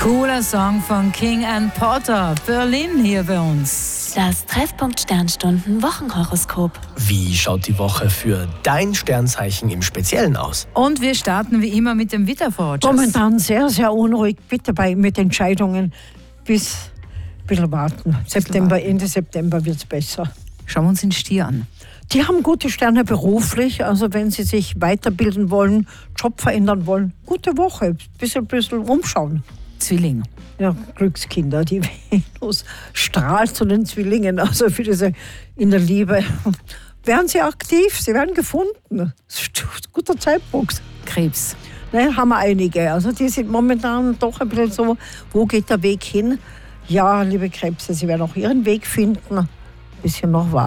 Cooler Song von King and Porter. Berlin hier bei uns. Das Treffpunkt Sternstunden Wochenhoroskop. Wie schaut die Woche für dein Sternzeichen im Speziellen aus? Und wir starten wie immer mit dem Widderforecast. Momentan sehr, sehr unruhig. Bitte mit Entscheidungen bis ein bisschen warten. Ende September wird es besser. Schauen wir uns den Stier an. Die haben gute Sterne beruflich, also wenn sie sich weiterbilden wollen, Job verändern wollen, gute Woche, bisschen umschauen. Zwilling. Ja, Glückskinder, die Venus strahlt zu den Zwillingen, also für diese in der Liebe. Werden sie aktiv, sie werden gefunden. Das ist ein guter Zeitpunkt. Krebs. Ne, haben wir einige, also die sind momentan doch ein bisschen so, wo geht der Weg hin? Ja, liebe Krebse, sie werden auch ihren Weg finden, ein bisschen noch warten.